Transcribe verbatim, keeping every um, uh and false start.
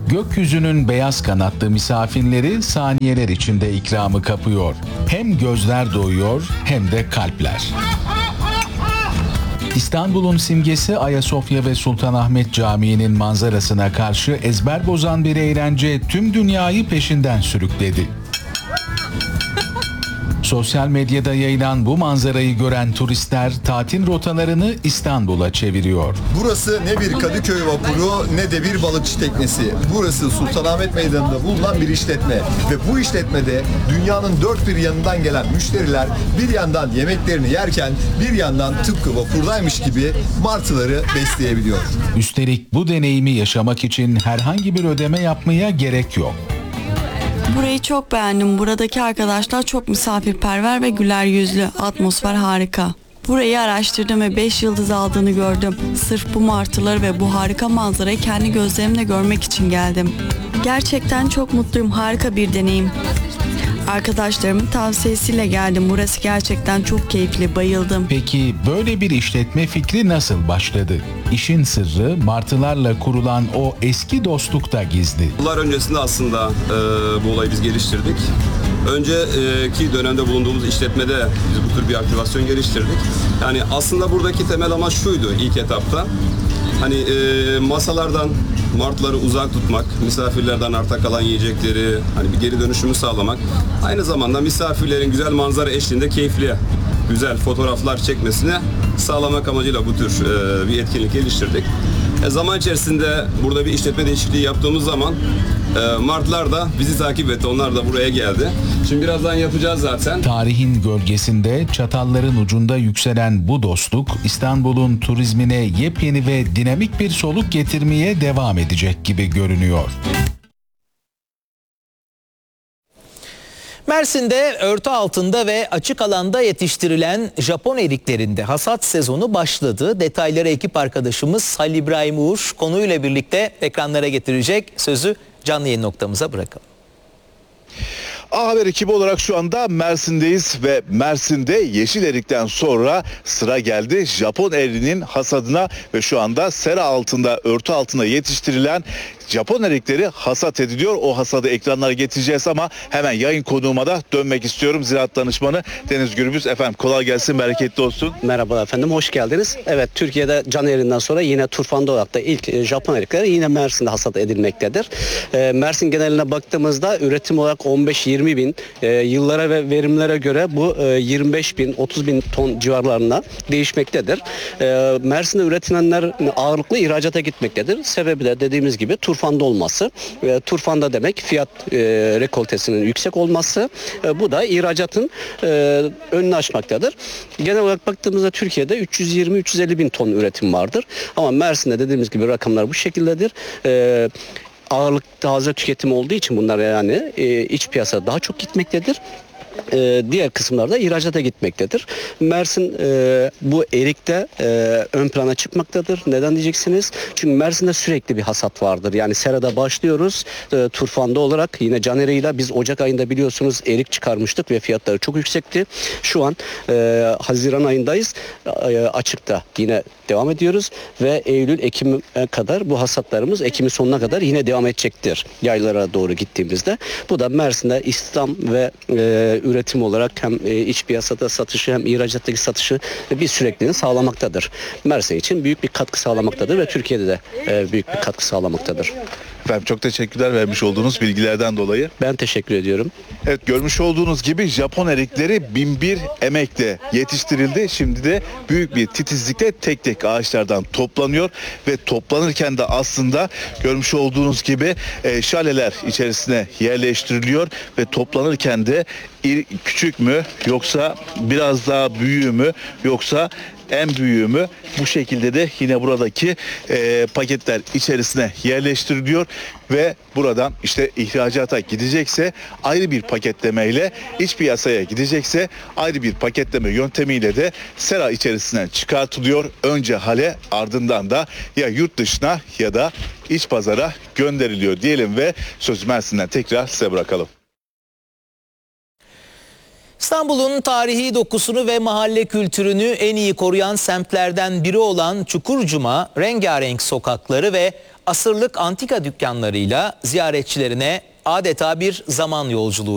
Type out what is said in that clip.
Gökyüzünün beyaz kanatlı misafirleri saniyeler içinde ikramı kapıyor. Hem gözler doyuyor hem de kalpler. İstanbul'un simgesi Ayasofya ve Sultanahmet Camii'nin manzarasına karşı ezber bozan bir eğlence tüm dünyayı peşinden sürükledi. Sosyal medyada yayılan bu manzarayı gören turistler tatil rotalarını İstanbul'a çeviriyor. Burası ne bir Kadıköy vapuru ne de bir balıkçı teknesi. Burası Sultanahmet Meydanı'nda bulunan bir işletme. Ve bu işletmede dünyanın dört bir yanından gelen müşteriler bir yandan yemeklerini yerken bir yandan tıpkı vapurdaymış gibi martıları besleyebiliyor. Üstelik bu deneyimi yaşamak için herhangi bir ödeme yapmaya gerek yok. Burayı çok beğendim. Buradaki arkadaşlar çok misafirperver ve güler yüzlü. Atmosfer harika. Burayı araştırdım ve beş yıldız aldığını gördüm. Sırf bu martıları ve bu harika manzarayı kendi gözlerimle görmek için geldim. Gerçekten çok mutluyum. Harika bir deneyim. Arkadaşlarımın tavsiyesiyle geldim. Burası gerçekten çok keyifli, bayıldım. Peki böyle bir işletme fikri nasıl başladı? İşin sırrı martılarla kurulan o eski dostlukta gizli. Yıllar öncesinde aslında e, bu olayı biz geliştirdik. Önceki dönemde bulunduğumuz işletmede biz bu tür bir aktivasyon geliştirdik. Yani aslında buradaki temel amaç şuydu ilk etapta. Hani e, masalardan martıları uzak tutmak, misafirlerden arta kalan yiyecekleri hani bir geri dönüşümü sağlamak. Aynı zamanda misafirlerin güzel manzara eşliğinde keyifli, güzel fotoğraflar çekmesini sağlamak amacıyla bu tür e, bir etkinlik geliştirdik. E, zaman içerisinde burada bir işletme değişikliği yaptığımız zaman e, martılar da bizi takip etti. Onlar da buraya geldi. Şimdi birazdan yapacağız zaten. Tarihin gölgesinde çatalların ucunda yükselen bu dostluk İstanbul'un turizmine yepyeni ve dinamik bir soluk getirmeye devam edecek gibi görünüyor. Mersin'de örtü altında ve açık alanda yetiştirilen Japon eriklerinde hasat sezonu başladı. Detayları ekip arkadaşımız Halil İbrahim Uğur konuyla birlikte ekranlara getirecek. Sözü canlı yayın noktamıza bırakalım. A Haber ekibi olarak şu anda Mersin'deyiz ve Mersin'de yeşil erikten sonra sıra geldi Japon eriğinin hasadına ve şu anda sera altında, örtü altında yetiştirilen Japon erikleri hasat ediliyor. O hasadı ekranlara getireceğiz ama hemen yayın konuğuma da dönmek istiyorum. Ziraat Danışmanı Deniz Gürbüz. Efendim kolay gelsin, bereketli olsun. Merhaba efendim, hoş geldiniz. Evet, Türkiye'de can eriğinden sonra yine turfanda olarak da ilk Japon erikleri yine Mersin'de hasat edilmektedir. E, Mersin geneline baktığımızda üretim olarak on beş yirmi bin, e, yıllara ve verimlere göre bu e, yirmi beş bin otuz bin ton civarlarında değişmektedir. E, Mersin'de üretilenler ağırlıklı ihracata gitmektedir. Sebebi de dediğimiz gibi turfanda olması. E, turfanda demek fiyat e, rekoltesinin yüksek olması. E, bu da ihracatın e, önünü açmaktadır. Genel olarak baktığımızda Türkiye'de üç yüz yirmi üç yüz elli bin ton üretim vardır. Ama Mersin'de dediğimiz gibi rakamlar bu şekildedir. E, ağırlık taze tüketim olduğu için bunlar yani e, iç piyasada daha çok gitmektedir. Ee, diğer kısımlarda ihracata gitmektedir. Mersin e, bu erikte e, ön plana çıkmaktadır. Neden diyeceksiniz? Çünkü Mersin'de sürekli bir hasat vardır. Yani serada başlıyoruz. E, turfanda olarak yine can eriğiyle biz Ocak ayında biliyorsunuz erik çıkarmıştık ve fiyatları çok yüksekti. Şu an e, Haziran ayındayız. E, açıkta yine devam ediyoruz ve Eylül Ekim'e kadar bu hasatlarımız Ekim'in sonuna kadar yine devam edecektir. Yaylara doğru gittiğimizde. Bu da Mersin'de istihdam ve e, üretim olarak hem iç piyasada satışı hem ihracattaki satışı bir sürekliliğini sağlamaktadır. Mersin için büyük bir katkı sağlamaktadır ve Türkiye'de de büyük bir katkı sağlamaktadır. Efendim çok teşekkürler vermiş olduğunuz bilgilerden dolayı. Ben teşekkür ediyorum. Evet, görmüş olduğunuz gibi Japon erikleri bin bir emekle yetiştirildi. Şimdi de büyük bir titizlikle tek tek ağaçlardan toplanıyor ve toplanırken de aslında görmüş olduğunuz gibi e, şaleler içerisine yerleştiriliyor ve toplanırken de küçük mü yoksa biraz daha büyüğü mü yoksa en büyüğü mü, bu şekilde de yine buradaki e, paketler içerisine yerleştiriliyor ve buradan işte ihracata gidecekse ayrı bir paketlemeyle, iç piyasaya gidecekse ayrı bir paketleme yöntemiyle de sera içerisinden çıkartılıyor. Önce hale, ardından da ya yurt dışına ya da iç pazara gönderiliyor diyelim ve sözü Mersin'den tekrar size bırakalım. İstanbul'un tarihi dokusunu ve mahalle kültürünü en iyi koruyan semtlerden biri olan Çukurcuma, rengarenk sokakları ve asırlık antika dükkanlarıyla ziyaretçilerine adeta bir zaman yolculuğu